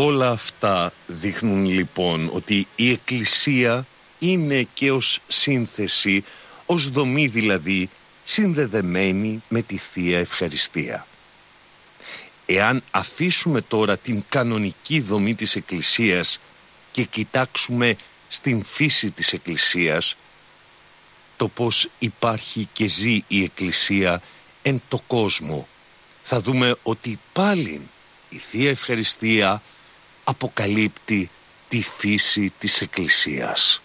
Όλα αυτά δείχνουν λοιπόν ότι η Εκκλησία είναι και ως σύνθεση, ως δομή δηλαδή, συνδεδεμένη με τη Θεία Ευχαριστία. Εάν αφήσουμε τώρα την κανονική δομή της Εκκλησίας και κοιτάξουμε στην φύση της Εκκλησίας, το πώς υπάρχει και ζει η Εκκλησία εν το κόσμο, θα δούμε ότι πάλιν η Θεία Ευχαριστία αποκαλύπτει τη φύση της Εκκλησίας.